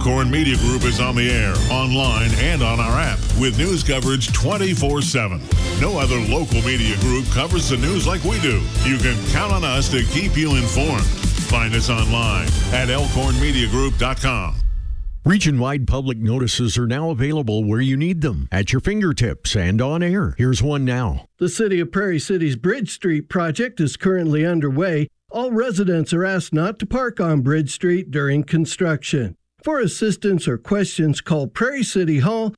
Elkhorn Media Group is on the air, online, and on our app with news coverage 24/7. No other local media group covers the news like we do. You can count on us to keep you informed. Find us online at elkhornmediagroup.com. Region-wide public notices are now available where you need them, at your fingertips and on air. Here's one now. The City of Prairie City's Bridge Street project is currently underway. All residents are asked not to park on Bridge Street during construction. For assistance or questions, call Prairie City Hall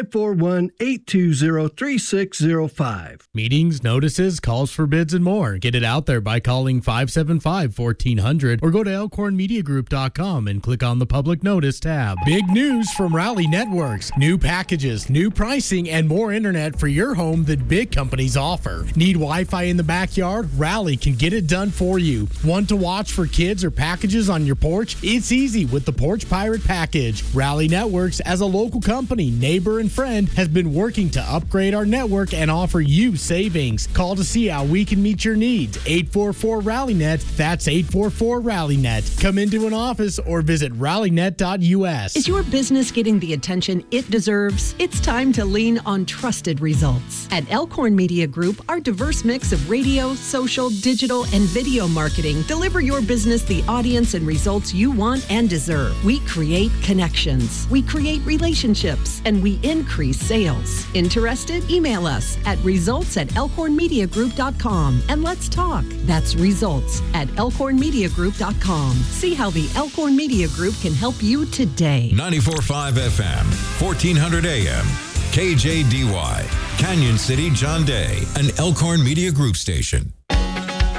541-820-3605. Meetings, notices, calls for bids, and more. Get it out there by calling 575-1400 or go to elkhornmediagroup.com and click on the Public Notice tab. Big news from Rally Networks. New packages, new pricing, and more internet for your home than big companies offer. Need Wi-Fi in the backyard? Rally can get it done for you. Want to watch for kids or packages on your porch? It's easy with the Porch Pirate package. Rally Networks, as a local company, neighbor, and friend, has been working to upgrade our network and offer you savings. Call to see how we can meet your needs. 844-RALLYNET. That's 844-RALLYNET. Come into an office or visit rallynet.us. Is your business getting the attention it deserves? It's time to lean on trusted results. At Elkhorn Media Group, our diverse mix of radio, social, digital, and video marketing deliver your business the audience and results you want and deserve. We create connections. We create relationships. And we increase sales. Interested? Email us at results@elkhornmediagroup.com and let's talk. That's results@elkhornmediagroup.com. See how the Elkhorn Media Group can help you today. 94.5 FM, 1400 AM, KJDY, Canyon City, John Day, an Elkhorn Media Group station.